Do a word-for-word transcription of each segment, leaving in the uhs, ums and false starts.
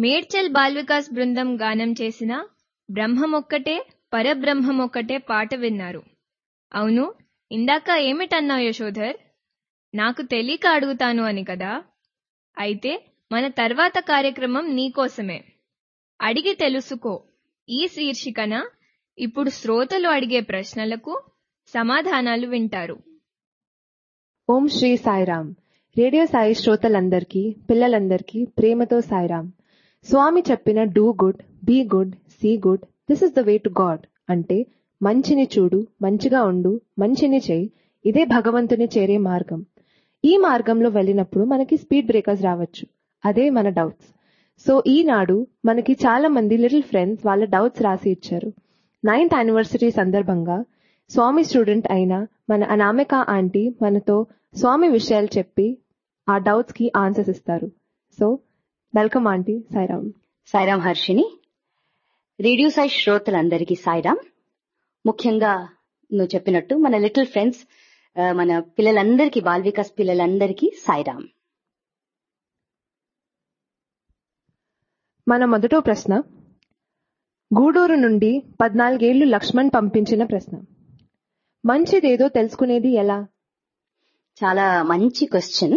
Medchal ball Vikas బృందం గానం చేసిన బ్రహ్మమొక్కటే పరబ్రహ్మమొక్కటే పాట విన్నారు. అవును, ఇందాక ఏమిటన్నావు యశోధర్? నాకు తెలియక అడుగుతాను అని కదా. అయితే మన తర్వాత కార్యక్రమం నీకోసమే. అడిగి తెలుసుకో ఈ శీర్షికన ఇప్పుడు శ్రోతలు అడిగే ప్రశ్నలకు సమాధానాలు వింటారు. ఓం శ్రీ సాయిరామ్. రేడియో సాయి శ్రోతలందరికీ, పిల్లలందరికీ ప్రేమతో సాయిరామ్. స్వామి చెప్పిన do good, be good, see good, this is the way to God అంటే మంచిని చూడు, మంచిగా ఉండు, మంచిని చేయి, ఇదే భగవంతుని చేరే మార్గం. ఈ మార్గంలో వెళ్ళినప్పుడు మనకి స్పీడ్ బ్రేకర్స్ రావచ్చు, అదే మన డౌట్స్. సో ఈనాడు మనకి చాలా మంది లిటిల్ ఫ్రెండ్స్ వాళ్ళ డౌట్స్ రాసి ఇచ్చారు. నైన్త్ యానివర్సరీ సందర్భంగా స్వామి స్టూడెంట్ అయిన మన అనామిక ఆంటీ మనతో స్వామి విషయాలు చెప్పి ఆ డౌట్స్ కి ఆన్సర్స్ ఇస్తారు. So welcome aunty. Sairam. Sairam Harshini. Radio Sai శ్రోతలందరికీ సాయిరామ్. ముఖ్యంగా నువ్వు చెప్పినట్టు మన లిటిల్ ఫ్రెండ్స్, మన పిల్లలందరికీ, బాల్ వికాస్ పిల్లలందరికీ సాయిరామ్. మన మొదటో ప్రశ్న గూడూరు నుండి పద్నాలుగేళ్లు లక్ష్మణ్ పంపించిన ప్రశ్న. మంచిదేదో తెలుసుకునేది ఎలా? చాలా మంచి క్వశ్చన్.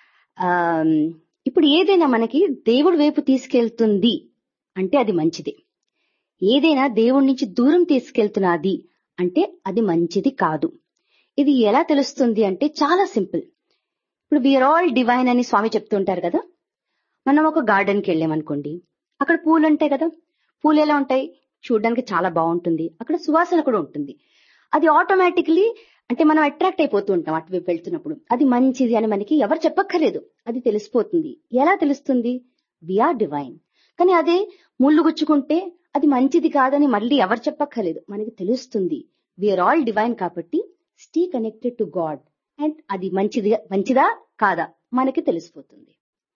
ఇప్పుడు ఏదైనా మనకి దేవుడి వైపు తీసుకెళ్తుంది అంటే అది మంచిది. ఏదైనా దేవుడి నుంచి దూరం తీసుకెళ్తున్నది అంటే అది మంచిది కాదు. ఇది ఎలా తెలుస్తుంది అంటే చాలా సింపుల్. ఇప్పుడు వీఆర్ ఆల్ డివైన్ అని స్వామి చెప్తుంటారు కదా. మనం ఒక గార్డెన్ కి వెళ్ళామనుకోండి, అక్కడ పూలు ఉంటాయి కదా. పూలు ఎలా ఉంటాయి? చూడడానికి చాలా బాగుంటుంది, అక్కడ సువాసన కూడా ఉంటుంది. అది ఆటోమేటిక్లీ అంటే మనం అట్రాక్ట్ అయిపోతూ ఉంటాం అటువైపు వెళ్తున్నప్పుడు. అది మంచిది అని మనకి ఎవరు చెప్పక్కర్లేదు, అది తెలిసిపోతుంది. ఎలా తెలుస్తుంది? We are divine. కానీ అదే ముళ్ళు గుచ్చుకుంటే అది మంచిది కాదని మళ్ళీ ఎవరు చెప్పక్కర్లేదు, మనకి తెలుస్తుంది. వీఆర్ ఆల్ డివైన్ కాబట్టి stay connected to God and అది మంచిది మంచిదా కాదా మనకి తెలిసిపోతుంది.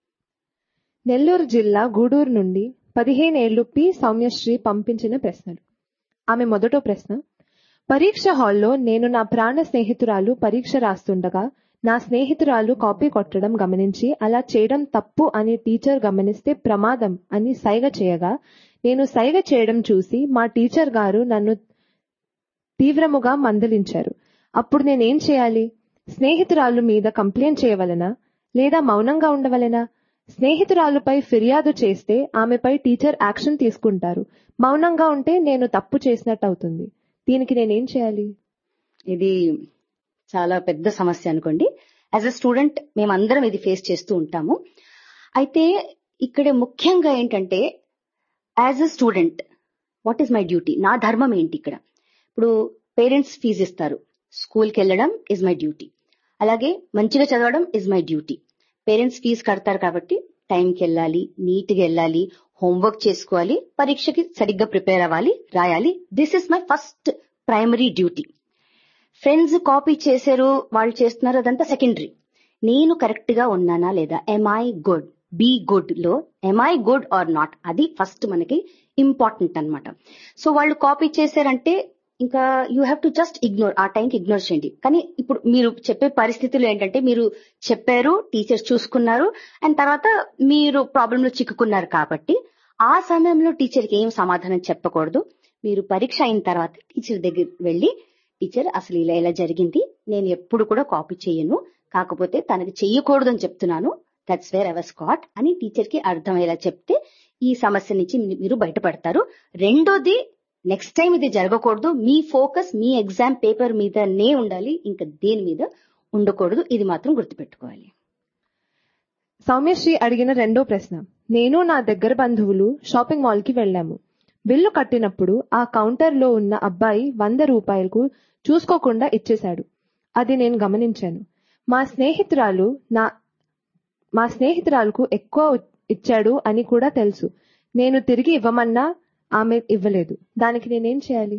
నెల్లూరు జిల్లా గూడూరు నుండి పదిహేనేళ్లు పి సౌమ్యశ్రీ పంపించిన ప్రశ్నలు. ఆమె మొదటో ప్రశ్న: పరీక్ష హాల్లో నేను నా ప్రాణ స్నేహితురాలు పరీక్ష రాస్తుండగా నా స్నేహితురాలు కాపీ కొట్టడం గమనించి అలా చేయడం తప్పు అని టీచర్ గమనిస్తే ప్రమాదం అని సైగ చేయగా నేను సైగ చేయడం చూసి మా టీచర్ గారు నన్ను తీవ్రముగా మందలించారు. అప్పుడు నేనేం చేయాలి? స్నేహితురాలు మీద కంప్లైంట్ చేయవలెనా లేదా మౌనంగా ఉండవలెనా? స్నేహితురాలుపై ఫిర్యాదు చేస్తే ఆమెపై టీచర్ యాక్షన్ తీసుకుంటారు. మౌనంగా ఉంటే నేను తప్పు చేసినట్టు అవుతుంది. దీనికి నేనేం చేయాలి? ఇది చాలా పెద్ద సమస్య అనుకోండి. యాజ్ అ స్టూడెంట్ మేమందరం ఇది ఫేస్ చేస్తూ ఉంటాము. అయితే ఇక్కడ ముఖ్యంగా ఏంటంటే, as a student what is my duty? నా ధర్మం ఏంటి ఇక్కడ? ఇప్పుడు పేరెంట్స్ ఫీజు ఇస్తారు, స్కూల్కి వెళ్ళడం ఇస్ మై డ్యూటీ. అలాగే మంచిగా చదవడం is my duty. Parents fee కడతారు కాబట్టి టైంకి వెళ్ళాలి, నీట్గా వెళ్ళాలి, హోంవర్క్ చేసుకోవాలి, పరీక్షకి సరిగ్గా ప్రిపేర్ అవ్వాలి, రాయాలి. This is my first primary duty. Friends copy చేశారు, వాళ్ళు చేస్తున్నారు, అదంతా సెకండరీ. నేను కరెక్ట్ గా ఉన్నానా లేదా? ఎమ్ ఐ గుడ్? బీ గుడ్ లో ఎమ్ ఐ గుడ్ ఆర్ నాట్, అది ఫస్ట్ మనకి ఇంపార్టెంట్ అన్నమాట. సో వాళ్ళు కాపీ చేశారంటే ఇంకా you have to just ignore, ఆ టైంకి ఇగ్నోర్ చేయండి. కానీ ఇప్పుడు మీరు చెప్పే పరిస్థితులు ఏంటంటే, మీరు చెప్పారు, టీచర్స్ చూసుకున్నారు, అండ్ తర్వాత మీరు ప్రాబ్లంలో చిక్కుకున్నారు కాబట్టి ఆ సమయంలో టీచర్కి ఏం సమాధానం చెప్పకూడదు. మీరు పరీక్ష అయిన తర్వాత టీచర్ దగ్గర వెళ్ళి, టీచర్ అసలు ఇలా ఇలా జరిగింది, నేను ఎప్పుడు కూడా కాపీ చేయను, కాకపోతే తనకి చెయ్యకూడదు అని చెప్తున్నాను, that's where I was cot అని టీచర్ కి అర్థమయ్యేలా చెప్తే ఈ సమస్య నుంచి మీరు బయటపడతారు. రెండోది, నెక్స్ట్ టైం ఇది జరగకూడదు. మీ ఫోకస్ మీ ఎగ్జామ్ పేపర్ మీదనే ఉండాలి, ఇంకా దేని మీద ఉండకూడదు. ఇది మాత్రం గుర్తుపెట్టుకోవాలి. సౌమ్యశ్రీ అడిగిన రెండో ప్రశ్న: నేను నా దగ్గర బంధువులు షాపింగ్ మాల్ కి వెళ్లాము. బిల్లు కట్టినప్పుడు ఆ కౌంటర్ లో ఉన్న అబ్బాయి వంద రూపాయలకు చూసుకోకుండా ఇచ్చేశాడు. అది నేను గమనించాను. మా స్నేహితురాలు నా మా స్నేహితురాలకు ఎక్కువ ఇచ్చాడు అని కూడా తెలుసు. నేను తిరిగి ఇవ్వమన్నా ఆమె ఇవ్వలేదు. దానికి నేనేం చేయాలి?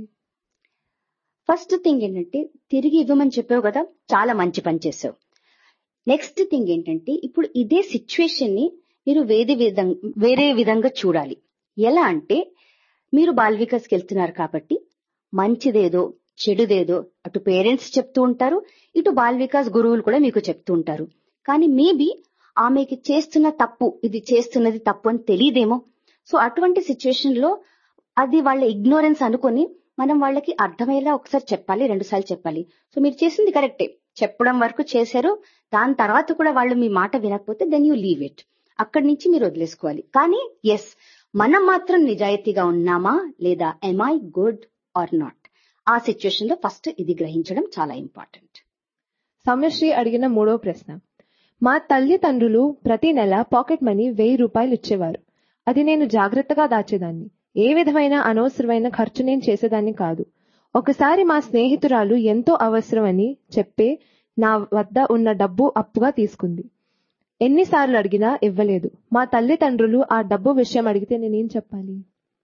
ఫస్ట్ థింగ్ ఏంటంటే, తిరిగి ఇవ్వమని చెప్పావు కదా, చాలా మంచి పని చేసావు. నెక్స్ట్ థింగ్ ఏంటంటే, ఇప్పుడు ఇదే సిచ్యువేషన్ ని మీరు వేరే విధంగా వేరే విధంగా చూడాలి. ఎలా అంటే, మీరు బాల్ వికాస్కి వెళ్తున్నారు కాబట్టి మంచిదేదో చెడుదేదో అటు పేరెంట్స్ చెప్తూ ఉంటారు, ఇటు బాల్ వికాస్ గురువులు కూడా మీకు చెప్తూ ఉంటారు. కానీ మేబీ ఆమెకి చేస్తున్న తప్పు, ఇది చేస్తున్నది తప్పు అని తెలియదేమో. సో అటువంటి సిచ్యువేషన్ లో అది వాళ్ళ ఇగ్నోరెన్స్ అనుకుని మనం వాళ్ళకి అర్థమయ్యేలా ఒకసారి చెప్పాలి, రెండు సార్లు చెప్పాలి. సో మీరు చేసింది కరెక్టే, చెప్పడం వరకు చేశారు. దాని తర్వాత కూడా వాళ్ళు మీ మాట వినకపోతే దెన్ యూ లీవ్ ఇట్, అక్కడి నుంచి మీరు వదిలేసుకోవాలి. కానీ ఎస్, మనం మాత్రం నిజాయితీగా ఉన్నామా లేదా, ఎమ్ ఐ గుడ్ ఆర్ నాట్, ఆ సిచ్యువేషన్ లో ఫస్ట్ ఇది గ్రహించడం చాలా ఇంపార్టెంట్. సౌమ్యశ్రీ అడిగిన మూడో ప్రశ్న, మా తల్లిదండ్రులు ప్రతి నెల పాకెట్ మనీ వెయ్యి రూపాయలు ఇచ్చేవారు. అది నేను జాగ్రత్తగా దాచేదాన్ని. ఏ విధమైన అనవసరమైన ఖర్చు నేను చేసేదాన్ని కాదు. ఒకసారి మా స్నేహితురాలు ఎంతో అవసరమని చెప్పే నా వద్ద ఉన్న డబ్బు అప్పుగా తీసుకుంది. ఎన్నిసార్లు అడిగినా ఇవ్వలేదు. మా తల్లిదండ్రులు ఆ డబ్బు విషయం అడిగితే నేనేం చెప్పాలి?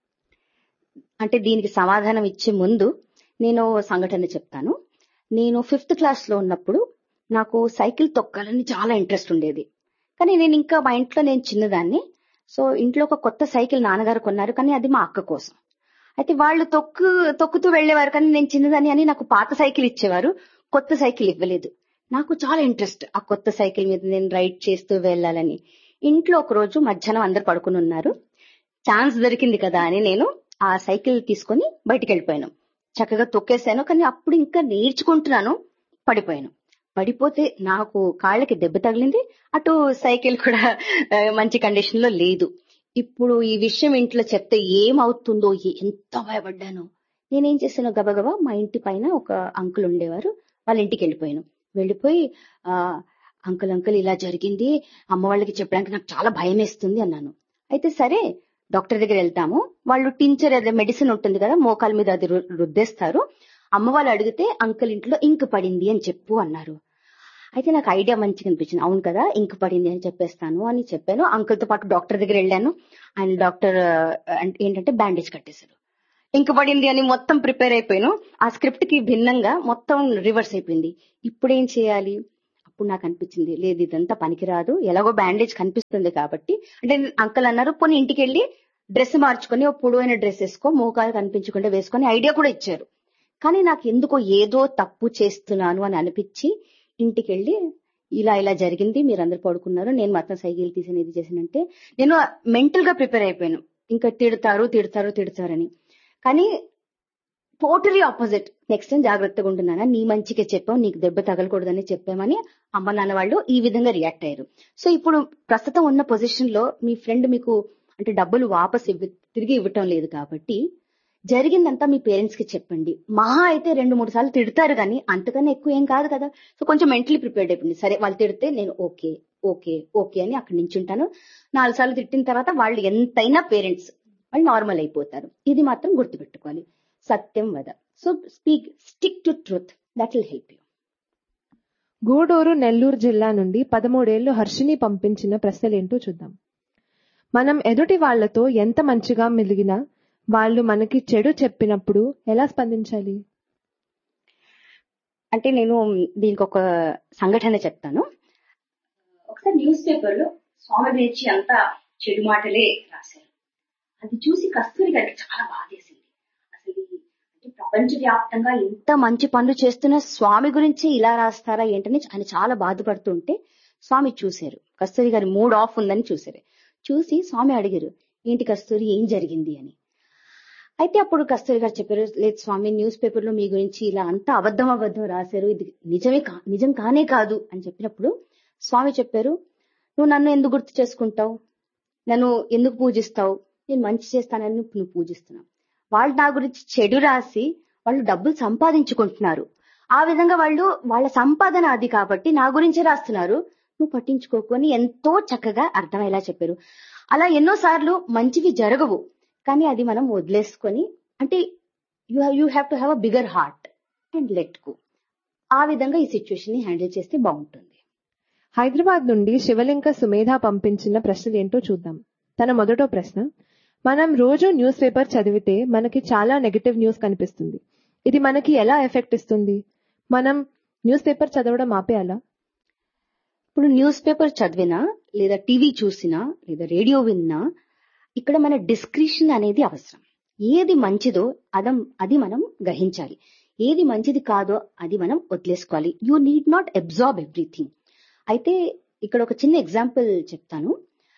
అంటే దీనికి సమాధానం ఇచ్చే ముందు నేను సంఘటన చెప్తాను. నేను ఫిఫ్త్ క్లాస్ లో ఉన్నప్పుడు నాకు సైకిల్ తొక్కాలని చాలా ఇంట్రెస్ట్ ఉండేది. కానీ నేను ఇంకా మా ఇంట్లో నేను చిన్నదాన్ని. సో ఇంట్లో ఒక కొత్త సైకిల్ నాన్నగారు కొన్నారు, కానీ అది మా అక్క కోసం. అయితే వాళ్ళు తొక్కు తొక్కుతూ వెళ్లేవారు, కానీ నేను చిన్నదాన్ని అని నాకు పాత సైకిల్ ఇచ్చేవారు, కొత్త సైకిల్ ఇవ్వలేదు. నాకు చాలా ఇంట్రెస్ట్ ఆ కొత్త సైకిల్ మీద నేను రైడ్ చేస్తూ వెళ్ళాలని. ఇంట్లో ఒక రోజు మధ్యాహ్నం అందరు పడుకుని ఉన్నారు, ఛాన్స్ దొరికింది కదా అని నేను ఆ సైకిల్ తీసుకుని బయటికి వెళ్ళిపోయాను. చక్కగా తొక్కేశాను, కానీ అప్పుడు ఇంకా నేర్చుకుంటున్నాను, పడిపోయాను. పడిపోతే నాకు కాళ్ళకి దెబ్బ తగిలింది, అటు సైకిల్ కూడా మంచి కండిషన్ లో లేదు. ఇప్పుడు ఈ విషయం ఇంట్లో చెప్తే ఏమవుతుందో ఎంత భయపడ్డాను. నేనేం చేశాను, గబగబా మా ఇంటి పైన ఒక అంకుల్ ఉండేవారు, వాళ్ళ ఇంటికి వెళ్ళిపోయాను. వెళ్ళిపోయి ఆ అంకుల్ అంకుల్ ఇలా జరిగింది, అమ్మ వాళ్ళకి చెప్పడానికి నాకు చాలా భయం వేస్తుంది అన్నాను. అయితే సరే డాక్టర్ దగ్గర వెళ్తాము, వాళ్ళు టించర్ అదే మెడిసిన్ ఉంటుంది కదా మోకాల మీద, అది రుద్దేస్తారు. అమ్మ వాళ్ళు అడిగితే అంకుల్ ఇంట్లో ఇంకు పడింది అని చెప్పు అన్నారు. అయితే నాకు ఐడియా మంచిగా అనిపించింది. అవును కదా, ఇంకు పడింది అని చెప్పేస్తాను అని చెప్పాను. అంకుల్ తో పాటు డాక్టర్ దగ్గర వెళ్ళాను. అండ్ డాక్టర్ ఏంటంటే బ్యాండేజ్ కట్టేశారు. ఇంకు పడింది అని మొత్తం ప్రిపేర్ అయిపోయాను. ఆ స్క్రిప్ట్ కి భిన్నంగా మొత్తం రివర్స్ అయిపోయింది. ఇప్పుడు ఏం చేయాలి? అప్పుడు నాకు అనిపించింది, లేదు ఇదంతా పనికిరాదు, ఎలాగో బ్యాండేజ్ కనిపిస్తుంది కాబట్టి. అంటే అంకుల్ అన్నారు, పోనీ ఇంటికి వెళ్ళి డ్రెస్ మార్చుకొని ఒక పొడవైన డ్రెస్ వేసుకో, మోకాలు కనిపించకుండా వేసుకొని ఐడియా కూడా ఇచ్చారు. కానీ నాకు ఎందుకో ఏదో తప్పు చేస్తున్నాను అని అనిపించి ఇంటికి వెళ్ళి ఇలా ఇలా జరిగింది, మీరు అందరు పడుకున్నారు, నేను మాత్రం సైకిల్ తీసాను, ఇది చేసానంటే నేను మెంటల్ గా ప్రిపేర్ అయిపోయాను, ఇంకా తిడతారు తిడతారు తిడతారని. కానీ టోటలీ ఆపోజిట్, నెక్స్ట్ టైం జాగ్రత్తగా ఉంటున్నానా, నీ మంచిగా చెప్పాం, నీకు దెబ్బ తగలకూడదని చెప్పామని అమ్మ నాన్న వాళ్ళు ఈ విధంగా రియాక్ట్ అయ్యారు. సో ఇప్పుడు ప్రస్తుతం ఉన్న పొజిషన్ లో మీ ఫ్రెండ్ మీకు అంటే డబ్బులు వాపస్ ఇవ్వ తిరిగి ఇవ్వటం లేదు కాబట్టి జరిగిందంతా మీ పేరెంట్స్ కి చెప్పండి. మహా అయితే రెండు మూడు సార్లు తిడతారు, కానీ అంతకన్నా ఎక్కువ ఏం కాదు కదా. సో కొంచెం మెంటలీ ప్రిపేర్డ్ అయిపోయింది. సరే వాళ్ళు తిడితే నేను ఓకే ఓకే ఓకే అని అక్కడి నుంచి ఉంటాను. నాలుగు సార్లు తిట్టిన తర్వాత వాళ్ళు ఎంతైనా పేరెంట్స్, వాళ్ళు నార్మల్ అయిపోతారు. ఇది మాత్రం గుర్తుపెట్టుకోవాలి, సత్యం వద. So speak, stick to truth, that will help you. Gudur Nellore జిల్లా నుండి పదమూడేళ్లు హర్షిని పంపించిన ప్రశ్నలేంటో చూద్దాం. మనం ఎదుటి వాళ్లతో ఎంత మంచిగా మెలిగినా వాళ్ళు మనకి చెడు చెప్పినప్పుడు ఎలా స్పందించాలి? అంటే నేను దీనికి ఒక సంఘటన చెప్తాను. ఒకసారి న్యూస్ పేపర్ లో స్వామి గురించి అంతా చెడు మాటలే రాశారు. అది చూసి కస్తూరి గారికి చాలా బాధేసింది. అసలు అంటే ప్రపంచ వ్యాప్తంగా ఎంత మంచి పనులు చేస్తున్న స్వామి గురించి ఇలా రాస్తారా ఏంటని ఆయన చాలా బాధపడుతుంటే స్వామి చూశారు. కస్తూరి గారి మూడ్ ఆఫ్ ఉందని చూశారు. చూసి స్వామి అడిగారు, ఏంటి కస్తూరి, ఏం జరిగింది అని. అయితే అప్పుడు కస్తూరి గారు చెప్పారు, లేదు స్వామి, న్యూస్ పేపర్ లో మీ గురించి ఇలా అంతా అబద్ధం అబద్ధం రాశారు, ఇది నిజమే కా నిజం కానే కాదు అని చెప్పినప్పుడు స్వామి చెప్పారు, నువ్వు నన్ను ఎందుకు గుర్తు చేసుకుంటావు, నన్ను ఎందుకు పూజిస్తావు, నేను మంచి చేస్తానని నువ్వు పూజిస్తున్నావు. వాళ్ళు నా గురించి చెడు రాసి వాళ్ళు డబ్బులు సంపాదించుకుంటున్నారు. ఆ విధంగా వాళ్ళు వాళ్ళ సంపాదన అది కాబట్టి నా గురించి రాస్తున్నారు, నువ్వు పట్టించుకోకు అని ఎంతో చక్కగా అర్థమయ్యేలా చెప్పారు. అలా ఎన్నో సార్లు మంచివి జరగవు, కానీ అది మనం వదిలేసుకొని, అంటే you you have to have a bigger heart and let go. ఆ విధంగా ఈ సిచ్యువేషన్ ని హ్యాండిల్ చేస్తే బాగుంటుంది. హైదరాబాద్ నుండి శివలింక సుమేధ పంపించిన ప్రశ్నలేంటో చూద్దాం. తన మొదటో ప్రశ్న, మనం రోజు న్యూస్ పేపర్ చదివితే మనకి చాలా నెగటివ్ న్యూస్ కనిపిస్తుంది. ఇది మనకి ఎలా ఎఫెక్ట్ ఇస్తుంది? మనం న్యూస్ పేపర్ చదవడం ఆపేయాలా? ఇప్పుడు న్యూస్ పేపర్ చదివినా లేదా టీవీ చూసినా లేదా రేడియో విన్నా ఇక్కడ మన డిస్క్రిషన్ అనేది అవసరం. ఏది మంచిదో అదం అది మనం గ్రహించాలి, ఏది మంచిది కాదో అది మనం వదిలేసుకోవాలి. You need not absorb everything. అయితే ఇక్కడ ఒక చిన్న ఎగ్జాంపుల్ చెప్తాను.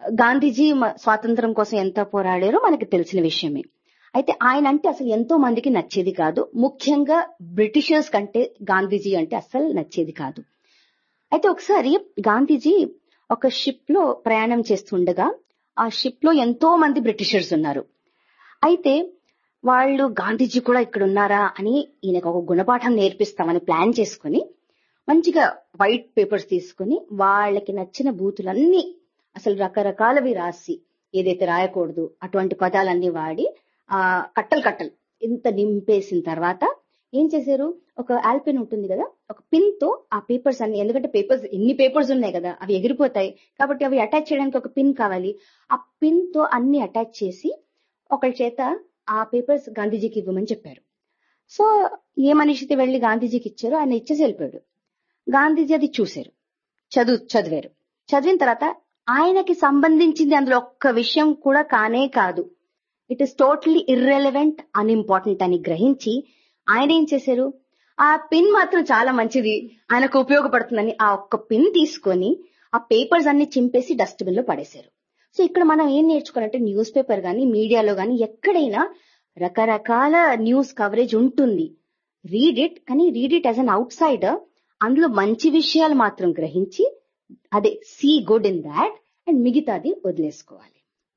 గాంధీజీ మ- స్వాతంత్రం కోసం ఎంత పోరాడారో మనకి తెలిసిన విషయమే. అయితే ఆయన అంటే అసలు ఎంతో మందికి నచ్చేది కాదు. ముఖ్యంగా బ్రిటిషర్స్ కంటే గాంధీజీ అంటే అసలు నచ్చేది కాదు. అయితే ఒకసారి గాంధీజీ ఒక షిప్ లో ప్రయాణం చేస్తుండగా ఆ షిప్ లో ఎంతో మంది బ్రిటిషర్స్ ఉన్నారు. అయితే వాళ్ళు గాంధీజీ కూడా ఇక్కడ ఉన్నారా అని ఈయనకు ఒక గుణపాఠం నేర్పిస్తామని ప్లాన్ చేసుకుని మంచిగా వైట్ పేపర్స్ తీసుకుని వాళ్ళకి నచ్చిన బూతులన్నీ అసలు రకరకాలవి రాసి, ఏదైతే రాయకూడదు అటువంటి పదాలన్నీ వాడి ఆ కట్టలు కట్టలు ఇంత నింపేసిన తర్వాత ఏం చేశారు, ఒక ఆల్పిన్ ఉంటుంది కదా, ఒక పిన్ తో ఆ పేపర్స్ అన్ని, ఎందుకంటే పేపర్స్ ఎన్ని పేపర్స్ ఉన్నాయి కదా అవి ఎగిరిపోతాయి కాబట్టి అవి అటాచ్ చేయడానికి ఒక పిన్ కావాలి. ఆ పిన్ తో అన్ని అటాచ్ చేసి ఒకరి చేత ఆ పేపర్స్ గాంధీజీకి ఇవ్వమని చెప్పారు. సో ఏ మనిషితో వెళ్లి గాంధీజీకి ఇచ్చారో ఆయన ఇచ్చేసి వెళ్ళిపోయాడు. గాంధీజీ అది చూశారు, చదువు చదివారు. చదివిన తర్వాత ఆయనకి సంబంధించింది అందులో ఒక్క విషయం కూడా కానే కాదు, it is totally irrelevant, unimportant అని గ్రహించి ఆయన ఏం చేశారు, ఆ పిన్ మాత్రం చాలా మంచిది, ఆయనకు ఉపయోగపడుతుందని ఆ ఒక్క పిన్ తీసుకొని ఆ పేపర్స్ అన్ని చింపేసి డస్ట్బిన్ లో పడేశారు. సో ఇక్కడ మనం ఏం నేర్చుకోవాలంటే, న్యూస్ పేపర్ గానీ మీడియాలో గానీ ఎక్కడైనా రకరకాల న్యూస్ కవరేజ్ ఉంటుంది, రీడ్ ఇట్, కానీ read it as an out cider. అందులో మంచి విషయాలు మాత్రం గ్రహించి అదే see good in that and మిగతాది వదిలేసుకోవాలి.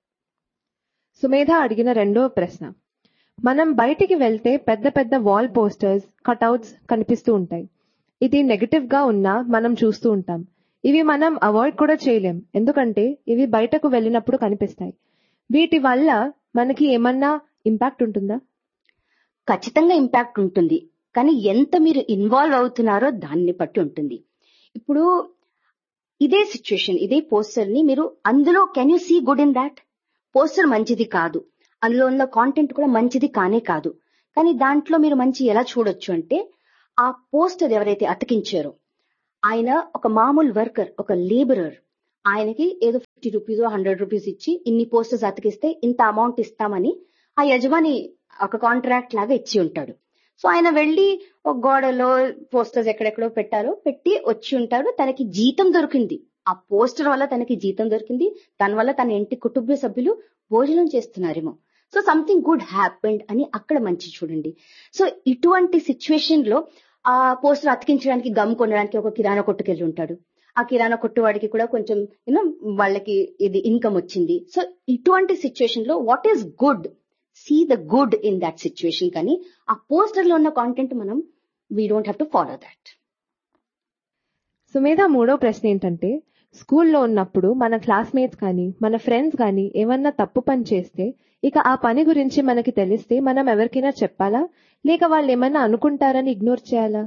సుమేధ అడిగిన రెండో ప్రశ్న, మనం బయటికి వెళ్తే పెద్ద పెద్ద వాల్ పోస్టర్స్, కటౌట్స్ కనిపిస్తూ ఉంటాయి. ఇది నెగటివ్ గా ఉన్నా మనం చూస్తూ ఉంటాం. ఇవి మనం అవాయిడ్ కూడా చేయలేం, ఎందుకంటే ఇవి బయటకు వెళ్ళినప్పుడు కనిపిస్తాయి. వీటి వల్ల మనకి ఏమన్నా ఇంపాక్ట్ ఉంటుందా? ఖచ్చితంగా ఇంపాక్ట్ ఉంటుంది, కానీ ఎంత మీరు ఇన్వాల్వ్ అవుతున్నారో దాన్ని బట్టి ఉంటుంది. ఇప్పుడు ఇదే సిచ్యుయేషన్, ఇదే పోస్టర్ ని మీరు అందులో can you see good in that? Poster మంచిది కాదు, అందులో ఉన్న కాంటెంట్ కూడా మంచిది కానే కాదు, కానీ దాంట్లో మీరు మంచి ఎలా చూడొచ్చు అంటే, ఆ పోస్టర్ ఎవరైతే అతికించారో ఆయన ఒక మామూలు వర్కర్, ఒక లేబరర్, ఆయనకి ఏదో ఫిఫ్టీ రూపీస్ హండ్రెడ్ రూపీస్ ఇచ్చి ఇన్ని పోస్టర్స్ అతికిస్తే ఇంత అమౌంట్ ఇస్తామని ఆ యజమాని ఒక కాంట్రాక్ట్ లాగా ఇచ్చి ఉంటాడు. సో ఆయన వెళ్లి ఒక గోడలో పోస్టర్స్ ఎక్కడెక్కడో పెట్టారో పెట్టి వచ్చి ఉంటాడు, తనకి జీతం దొరికింది, ఆ పోస్టర్ వల్ల తనకి జీతం దొరికింది, దాని వల్ల తన ఇంటి కుటుంబ సభ్యులు భోజనం చేస్తున్నారేమో. సో సంథింగ్ గుడ్ హ్యాపెండ్ అని అక్కడ మంచి చూడండి. సో ఇటువంటి సిచ్యువేషన్ లో ఆ పోస్టర్ అతికించడానికి గమ్ కొనడానికి ఒక కిరాణా కొట్టుకెళ్ళి ఉంటాడు, ఆ కిరాణా కొట్టు వాడికి కూడా కొంచెం యూనో వాళ్ళకి ఇది ఇన్కమ్ వచ్చింది. సో ఇటువంటి సిచ్యువేషన్ లో what is good, see the good in that situation, కానీ ఆ పోస్టర్ లో ఉన్న కాంటెంట్ మనం we don't have to follow that. Sumedha మూడో ప్రశ్న ఏంటంటే, స్కూల్లో ఉన్నప్పుడు మన క్లాస్మేట్స్ కానీ మన ఫ్రెండ్స్ కానీ ఏమన్నా తప్పు పని చేస్తే ఇక ఆ పని గురించి మనకి తెలిస్తే మనం ఎవరికైనా చెప్పాలా, లేక వాళ్ళు ఏమన్నా అనుకుంటారని ఇగ్నోర్ చేయాలా?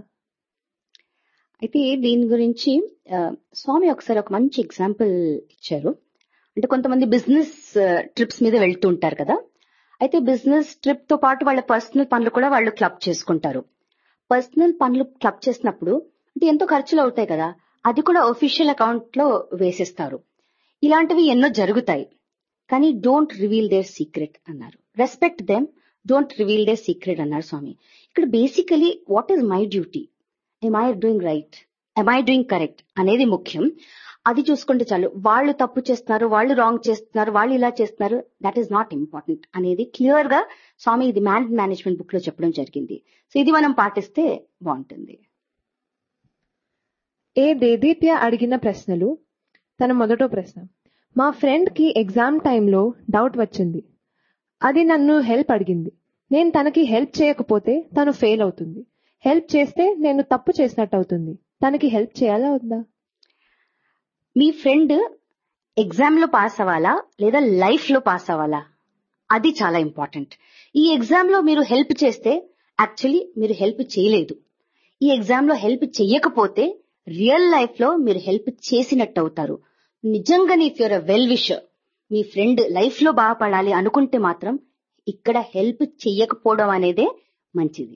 అయితే దీని గురించి ఆ, స్వామి ఒకసారి ఒక మంచి ఎగ్జాంపుల్ ఇచ్చారు. అంటే కొంతమంది బిజినెస్ ట్రిప్స్ మీద వెళ్తూ ఉంటారు కదా, అయితే బిజినెస్ ట్రిప్ తో పాటు వాళ్ళ పర్సనల్ పనులు కూడా వాళ్ళు క్లబ్ చేసుకుంటారు. పర్సనల్ పనులు క్లబ్ చేసినప్పుడు అంటే ఎంతో ఖర్చులు అవుతాయి కదా, అది కూడా ఒఫీషియల్ అకౌంట్ లో వేసేస్తారు. ఇలాంటివి ఎన్నో జరుగుతాయి, కానీ డోంట్ రివీల్ దేర్ సీక్రెట్ అన్నారు. Respect them, don't reveal there secret అన్నారు స్వామి. ఇక్కడ basically what is my duty, M I doing right, M I doing correct అనేది ముఖ్యం. అది చూసుకుంటే చాలు. వాళ్ళు తప్పు చేస్తున్నారు, వాళ్ళు రాంగ్ చేస్తున్నారు, వాళ్ళు ఇలా చేస్తున్నారు, దట్ ఈస్ నాట్ ఇంపార్టెంట్ అనేది క్లియర్ గా స్వామి ఇది మ్యాన్ మేనేజ్మెంట్ బుక్ లో చెప్పడం జరిగింది. సో ఇది మనం పాటిస్తే బాగుంటుంది. ఏ దేదీప్య అడిగిన ప్రశ్నలు. తన మొదటో ప్రశ్న, మా ఫ్రెండ్ కి ఎగ్జామ్ టైంలో డౌట్ వచ్చింది, అది నన్ను హెల్ప్ అడిగింది. నేను తనకి హెల్ప్ చేయకపోతే తను ఫెయిల్ అవుతుంది, హెల్ప్ చేస్తే నేను తప్పు చేసినట్టు అవుతుంది. తనకి హెల్ప్ చేయాలా వద్దా? మీ ఫ్రెండ్ ఎగ్జామ్ లో పాస్ అవ్వాలా లేదా లైఫ్ లో పాస్ అవ్వాలా, అది చాలా ఇంపార్టెంట్. ఈ ఎగ్జామ్ లో మీరు హెల్ప్ చేస్తే యాక్చువల్లీ మీరు హెల్ప్ చేయలేదు. ఈ ఎగ్జామ్ లో హెల్ప్ చెయ్యకపోతే రియల్ లైఫ్ లో మీరు హెల్ప్ చేసినట్టు అవుతారు. నిజంగా if you're a well wisher, me friend life లో బాగుపడాలి అనుకుంటే మాత్రం ఇక్కడ హెల్ప్ చెయ్యకపోవడం అనేదే మంచిది.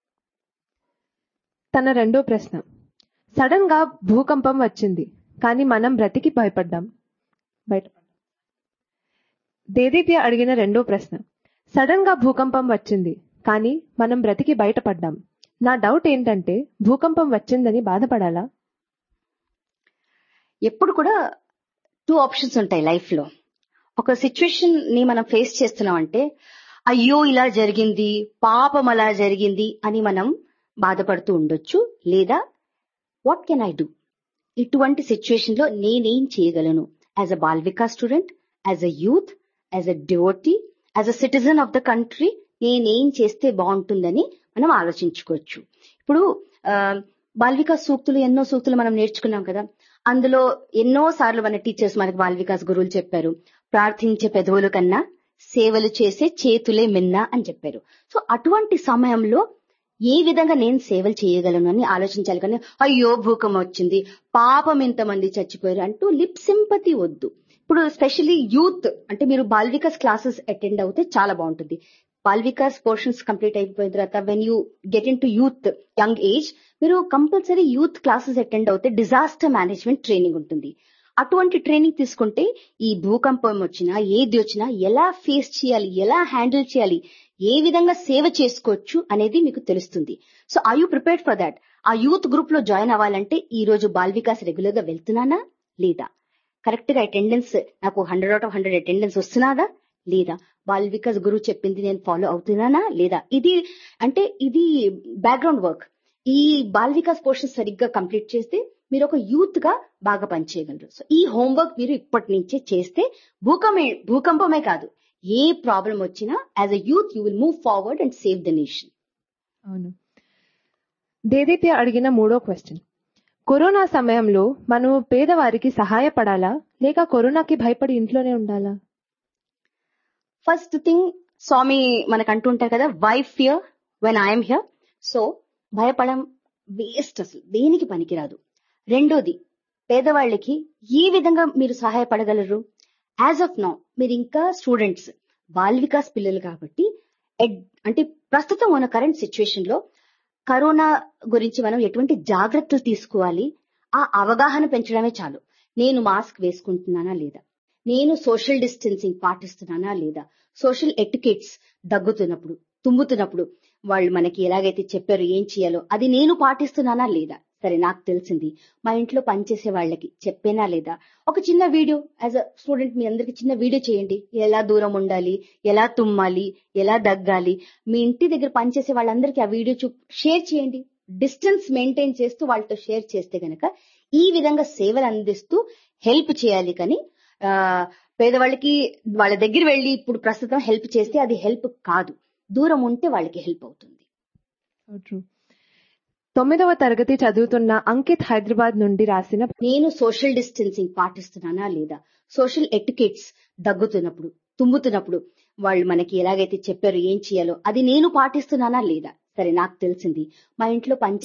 తన రెండో ప్రశ్న, సడన్ గా భూకంపం వచ్చింది కానీ మనం బ్రతికి భయపడ్డాం బయటపడ్డాం. దేదీప్య అడిగిన రెండో ప్రశ్న, సడన్ గా భూకంపం వచ్చింది కానీ మనం బ్రతికి బయటపడ్డాం. నా డౌట్ ఏంటంటే భూకంపం వచ్చిందని బాధపడాలా? ఎప్పుడు కూడా టూ ఆప్షన్స్ ఉంటాయి లైఫ్ లో. ఒక సిచ్యువేషన్ ని మనం ఫేస్ చేస్తున్నాం అంటే అయ్యో ఇలా జరిగింది, పాపం అలా జరిగింది అని మనం బాధపడుతూ ఉండొచ్చు. లేదా వాట్ కెన్ ఐ డూ, ఇటువంటి సిచ్యువేషన్ లో నేనేం చేయగలను as a ball Vikas student, as a youth, as a devotee, as a citizen of the country నేనేం చేస్తే బాగుంటుందని మనం ఆలోచించుకోవచ్చు. ఇప్పుడు బాల్ వికాస్ సూక్తులు ఎన్నో సూక్తులు మనం నేర్చుకున్నాం కదా. అందులో ఎన్నో సార్లు మన టీచర్స్ మనకు బాల్ వికాస్ గురువులు చెప్పారు, ప్రార్థించే పెదవుల కన్నా సేవలు చేసే చేతులే మిన్న అని చెప్పారు. సో అటువంటి సమయంలో ఏ విధంగా నేను సేవలు చేయగలను అని ఆలోచించాలి. కానీ అయ్యో భూకంపం వచ్చింది, పాపం ఎంతమంది చచ్చిపోయారు అంటూ లిప్ సింపతి వద్దు. ఇప్పుడు స్పెషల్లీ యూత్ అంటే మీరు బాల్ వికాస్ క్లాసెస్ అటెండ్ అవుతే చాలా బాగుంటుంది. బాల్ వికాస్ పోర్షన్స్ కంప్లీట్ అయిపోయిన తర్వాత when you get in to youth young age, మీరు కంపల్సరీ యూత్ క్లాసెస్ అటెండ్ అవుతే డిజాస్టర్ మేనేజ్మెంట్ ట్రైనింగ్ ఉంటుంది. అటువంటి ట్రైనింగ్ తీసుకుంటే ఈ భూకంపం వచ్చినా ఏది వచ్చినా ఎలా ఫేస్ చేయాలి, ఎలా హ్యాండిల్ చేయాలి, ఏ విధంగా సేవ చేసుకోవచ్చు అనేది మీకు తెలుస్తుంది. So are you prepared for that? ఆ యూత్ గ్రూప్ లో జాయిన్ అవ్వాలంటే ఈ రోజు బాల్ వికాస్ రెగ్యులర్ గా వెళ్తున్నానా లేదా, కరెక్ట్ గా అటెండెన్స్ నాకు hundred out of hundred attendance వస్తున్నాదా లేదా, బాల్ వికాస్ గురువు చెప్పింది నేను ఫాలో అవుతున్నానా లేదా, ఇది అంటే ఇది బ్యాక్గ్రౌండ్ వర్క్. ఈ బాల్ వికాస్ పోర్షన్ సరిగ్గా కంప్లీట్ చేస్తే మీరు ఒక యూత్ గా బాగా పనిచేయగలరు. సో ఈ హోంవర్క్ మీరు ఇప్పటి నుంచే చేస్తే భూకంపమే భూకంపమే కాదు ఏ ప్రాబ్లం వచ్చినా as a youth you will move forward and save the nation. అవును. దేదీప్య అడిగిన మూడో క్వశ్చన్, కరోనా సమయంలో మనం పేదవారికి సహాయపడాలా లేక కరోనాకి భయపడి ఇంట్లోనే ఉండాలా? ఫస్ట్ థింగ్, స్వామి మనకు అంటుంటారు కదా, why fear when I'm here. So భయపడం waste, అసలు దేనికి పనికిరాదు. రెండోది, పేదవాళ్ళకి ఏ విధంగా మీరు సహాయపడగలరు? యాజ్ ఆఫ్ నౌ మీరు ఇంకా స్టూడెంట్స్, బాల్ వికాస్ పిల్లలు కాబట్టి అంటే ప్రస్తుతం ఉన్న కరెంట్ సిచ్యువేషన్ లో కరోనా గురించి మనం ఎటువంటి జాగ్రత్తలు తీసుకోవాలి ఆ అవగాహన పెంచడమే చాలు. నేను మాస్క్ వేసుకుంటున్నానా లేదా, నేను సోషల్ డిస్టెన్సింగ్ పాటిస్తున్నానా లేదా, సోషల్ ఎటికెట్స్ దగ్గుతున్నప్పుడు తుమ్ముతున్నప్పుడు వాళ్ళు మనకి ఎలాగైతే చెప్పారో ఏం చేయాలో అది నేను పాటిస్తున్నానా లేదా, సరే నాకు తెలిసింది మా ఇంట్లో పనిచేసే వాళ్ళకి చెప్పేనా లేదా, ఒక చిన్న వీడియో యాజ్ అ స్టూడెంట్ మీ అందరికి చిన్న వీడియో చేయండి, ఎలా దూరం ఉండాలి, ఎలా తుమ్మాలి, ఎలా దగ్గాలి, మీ ఇంటి దగ్గర పనిచేసే వాళ్ళందరికీ ఆ వీడియో చూ షేర్ చేయండి. డిస్టెన్స్ మెయింటైన్ చేస్తూ వాళ్ళతో షేర్ చేస్తే గనక ఈ విధంగా సేవలు అందిస్తూ హెల్ప్ చేయాలి. కానీ ఆ పేదవాళ్ళకి వాళ్ళ దగ్గర వెళ్ళి ఇప్పుడు ప్రస్తుతం హెల్ప్ చేస్తే అది హెల్ప్ కాదు, దూరం ఉంటే వాళ్ళకి హెల్ప్ అవుతుంది. తొమ్మిదవ తరగతి చదువుతున్న అంకిత్ హైదరాబాద్ నుండి రాసిన, నేను సోషల్ డిస్టెన్సింగ్ పాటిస్తున్నానా లేదా, సోషల్ ఎటికెట్స్ దగ్గుతున్నప్పుడు తుమ్ముతున్నప్పుడు వాళ్ళు మనకి ఎలాగైతే చెప్పారో ఏం చేయాలో అది నేను పాటిస్తున్నానా లేదా, సరే నాకు తెలిసింది మా ఇంట్లో పని